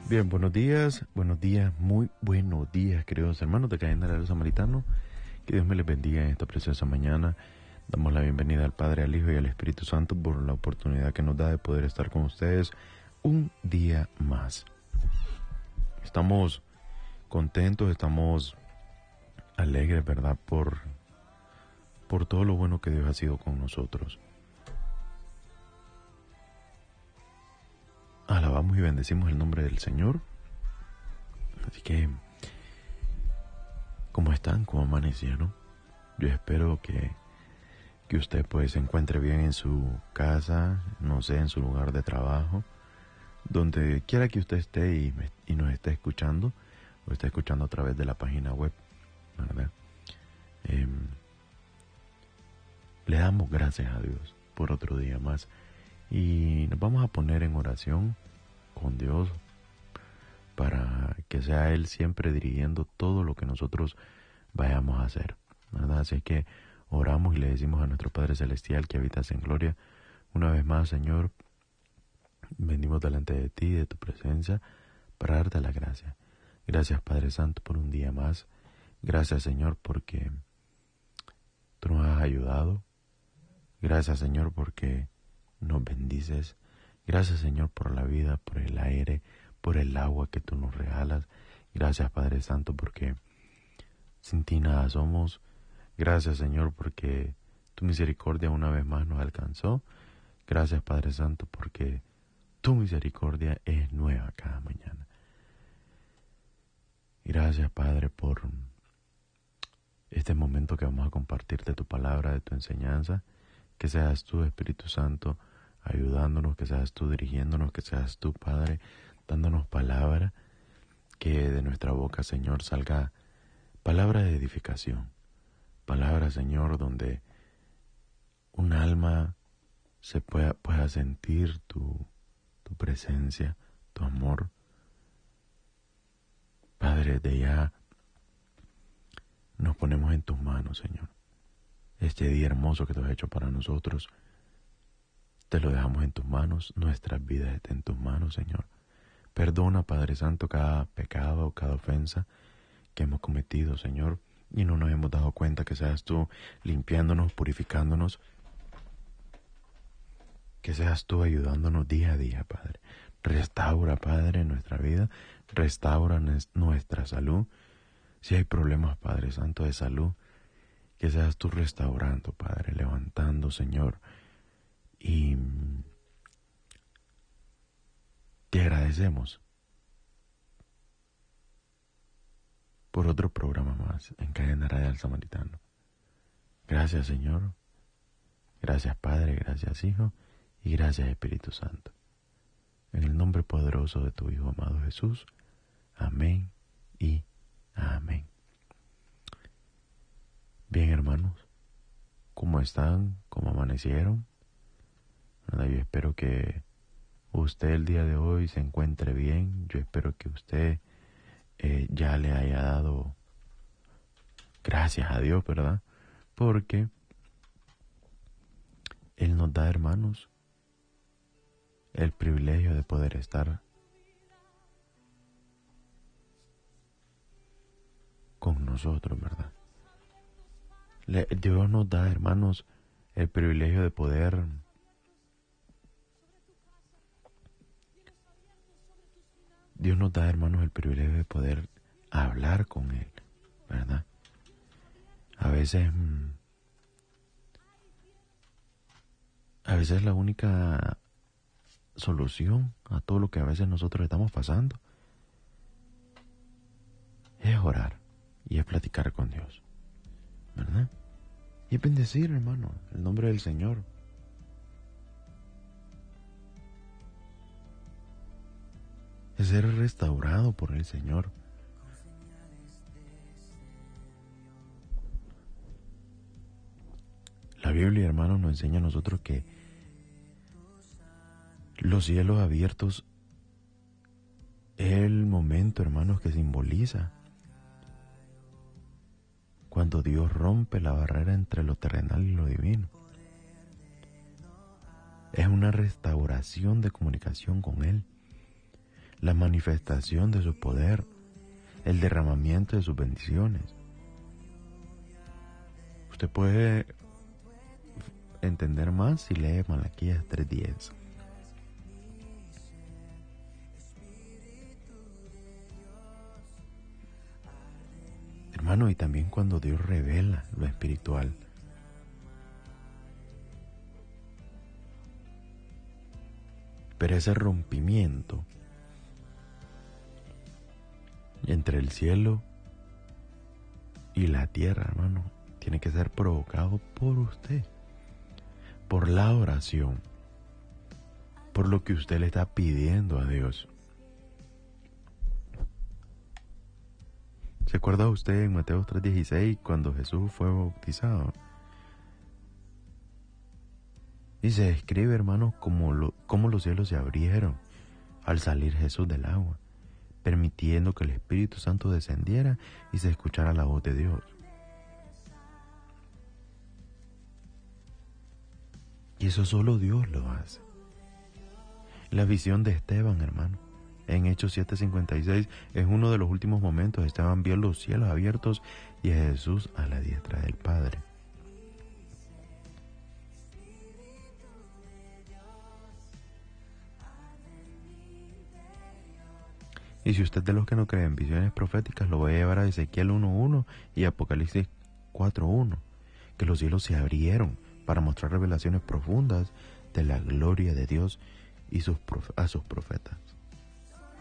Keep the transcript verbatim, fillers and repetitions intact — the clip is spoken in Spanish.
Bien, buenos días, buenos días, muy buenos días, queridos hermanos de Cadena Radio Samaritano. Que Dios me les bendiga en esta preciosa mañana. Damos la bienvenida al Padre, al Hijo y al Espíritu Santo por la oportunidad que nos da de poder estar con ustedes un día más. Estamos contentos, estamos alegres, ¿verdad? Por, por todo lo bueno que Dios ha sido con nosotros. Alabamos y bendecimos el nombre del Señor. Así que, ¿cómo están? ¿Cómo amanecieron? Yo espero que, que usted pues se encuentre bien en su casa, no sé, en su lugar de trabajo, donde quiera que usted esté y, me, y nos esté escuchando, o esté escuchando a través de la página web, ¿verdad? Eh, le damos gracias a Dios por otro día más. Y nos vamos a poner en oración con Dios para que sea Él siempre dirigiendo todo lo que nosotros vayamos a hacer, ¿verdad? Así que oramos y le decimos a nuestro Padre Celestial que habitas en gloria. Una vez más, Señor, venimos delante de ti, de tu presencia, para darte la gracia. Gracias, Padre Santo, por un día más. Gracias, Señor, porque tú nos has ayudado. Gracias, Señor, porque nos bendices. Gracias, Señor, por la vida, por el aire, por el agua que tú nos regalas. Gracias, Padre Santo, porque sin ti nada somos. Gracias, Señor, porque tu misericordia una vez más nos alcanzó. Gracias, Padre Santo, porque tu misericordia es nueva cada mañana. Gracias, Padre, por este momento que vamos a compartir de tu palabra, de tu enseñanza. Que seas tú, Espíritu Santo, ayudándonos, que seas tú dirigiéndonos, que seas tú, Padre, dándonos palabra, que de nuestra boca, Señor, salga palabra de edificación, palabra, Señor, donde un alma se pueda, pueda sentir tu, tu presencia, tu amor. Padre, de ya nos ponemos en tus manos, Señor. Este día hermoso que tú has hecho para nosotros, te lo dejamos en tus manos, nuestras vidas están en tus manos, Señor. Perdona, Padre Santo, cada pecado, cada ofensa que hemos cometido, Señor, y no nos hemos dado cuenta. Que seas tú limpiándonos, purificándonos, que seas tú ayudándonos día a día, Padre. Restaura, Padre, nuestra vida, restaura nuestra salud. Si hay problemas, Padre Santo, de salud, que seas tú restaurando, Padre, levantando, Señor. Y te agradecemos por otro programa más en Cadena Radio Samaritano. Gracias, Señor. Gracias, Padre. Gracias, Hijo. Y gracias, Espíritu Santo. En el nombre poderoso de tu Hijo amado Jesús. Amén y amén. Bien, hermanos, ¿cómo están? ¿Cómo amanecieron? ¿Verdad? Yo espero que usted el día de hoy se encuentre bien. Yo espero que usted eh, ya le haya dado gracias a Dios, ¿verdad? Porque Él nos da, hermanos, el privilegio de poder estar con nosotros, ¿verdad? Le, Dios nos da, hermanos, el privilegio de poder Dios nos da, hermanos, el privilegio de poder hablar con Él, ¿verdad? A veces, a veces la única solución a todo lo que a veces nosotros estamos pasando es orar y es platicar con Dios, ¿verdad? Y es bendecir, hermano, el nombre del Señor. Es ser restaurado por el Señor. La Biblia, hermanos, nos enseña a nosotros que los cielos abiertos es el momento, hermanos, que simboliza cuando Dios rompe la barrera entre lo terrenal y lo divino. Es una restauración de comunicación con Él. la manifestación de su poder, el derramamiento de sus bendiciones. Usted puede entender más si lee Malaquías tres diez. Hermano, y también cuando Dios revela lo espiritual. Pero ese rompimiento entre el cielo y la tierra, hermano, tiene que ser provocado por usted, por la oración, por lo que usted le está pidiendo a Dios. ¿Se acuerda usted en Mateo tres dieciséis cuando Jesús fue bautizado? Y se describe, hermanos, cómo, lo, cómo los cielos se abrieron al salir Jesús del agua, permitiendo que el Espíritu Santo descendiera y se escuchara la voz de Dios. Y eso solo Dios lo hace. La visión de Esteban, hermano, en Hechos siete cincuenta y seis, es uno de los últimos momentos. Esteban vio los cielos abiertos y a Jesús a la diestra del Padre. Y si usted es de los que no creen en visiones proféticas, lo voy a llevar a Ezequiel uno uno y Apocalipsis cuatro uno, que los cielos se abrieron para mostrar revelaciones profundas de la gloria de Dios y sus prof- a sus profetas.